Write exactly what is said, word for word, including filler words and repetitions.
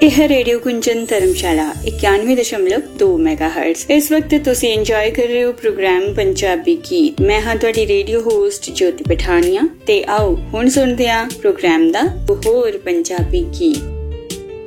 यह रेडियो कुंजन धर्मशाला इक्यानवे दशमलव दो मेगाहर्ट्ज। इस वक्त तुसी एंजॉय कर रहे हो प्रोग्राम पंजाबी गीत। मैं हाँ तुहाडी रेडियो होस्ट ज्योति पठानिया ते आओ हुण सुनदे हां प्रोग्राम दा होर पंजाबी गीत।